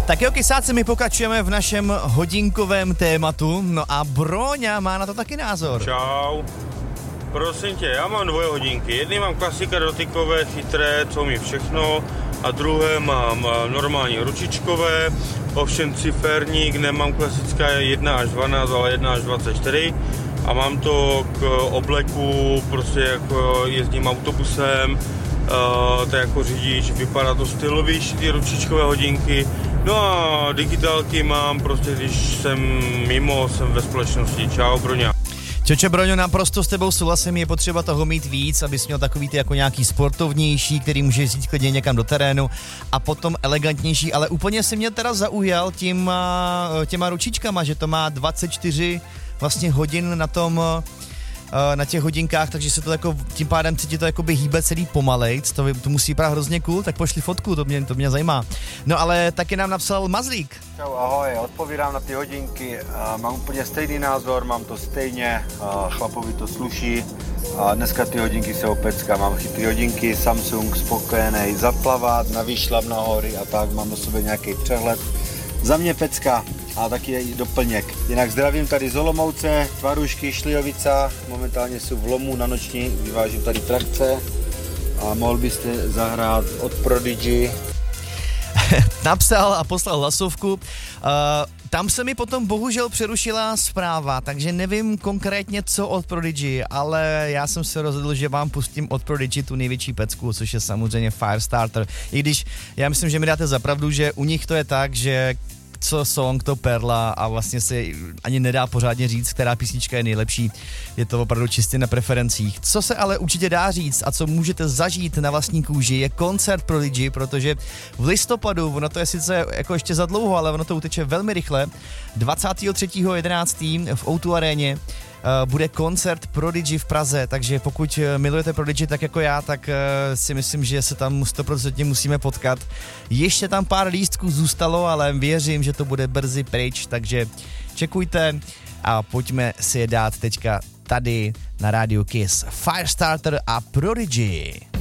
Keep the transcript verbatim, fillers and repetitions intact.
Tak jo, kysáci, my pokračujeme v našem hodinkovém tématu, no a Broňa má na to taky názor. Čau. Prosím tě, já mám dvoje hodinky. Jedný mám klasika dotykové, chytré, co mi všechno, a druhé mám normální ručičkové, ovšem ciferník, nemám klasická jedna až dvanáct, ale jedna až dvacet čtyři. A mám to k obleku, prostě jako jezdím autobusem, uh, tak jako řidič, vypadá to stylovější, ty ručičkové hodinky. No a digitálky mám prostě, když jsem mimo, jsem ve společnosti. Čau, Broňa. Čoče, Broňo, naprosto s tebou souhlasím, je potřeba toho mít víc, abys měl takový ty jako nějaký sportovnější, který může jít klidně někam do terénu, a potom elegantnější, ale úplně si mě teda zaujal těma, těma ručičkama, že to má dvacet čtyři vlastně hodin na tom, na těch hodinkách, takže se to jako, tím pádem se ti to jakoby hýbe celý pomalejc, to, to musí vypadat hrozně cool, tak pošli fotku, to mě, to mě zajímá. No ale taky nám napsal Mazlík. Čau, ahoj, odpovídám na ty hodinky, mám úplně stejný názor, mám to stejně, chlapovi to sluší, a dneska ty hodinky jsou pecka, mám chytrý hodinky, Samsung, spokojený, zaplavat, na výšlap na hory a tak, mám o sobě nějaký přehled. Za mě pecka a taky je i doplněk. Jinak zdravím tady z Olomouce, Tvarušky, Šlijovica, momentálně jsou v lomu na noční, vyvážím tady trakce a mohl byste zahrát od Prodigy. Napsal a poslal hlasovku. Uh, tam se mi potom bohužel přerušila zpráva, takže nevím konkrétně co od Prodigy, ale já jsem se rozhodl, že vám pustím od Prodigy tu největší pecku, což je samozřejmě Firestarter. I když já myslím, že mi dáte za pravdu, že u nich to je tak, že co song, to perla a vlastně se ani nedá pořádně říct, která písnička je nejlepší. Je to opravdu čistě na preferencích. Co se ale určitě dá říct a co můžete zažít na vlastní kůži, je koncert Prodigy, protože v listopadu, ono to je sice jako ještě za dlouho, ale ono to uteče velmi rychle, dvacátého třetího jedenáctého v O dva aréně Uh, bude koncert Prodigy v Praze, takže pokud milujete Prodigy tak jako já, tak uh, si myslím, že se tam sto procent musíme potkat. Ještě tam pár lístků zůstalo, ale věřím, že to bude brzy pryč, takže čekujte a pojďme si je dát teďka tady na rádiu Kiss. Firestarter a Prodigy.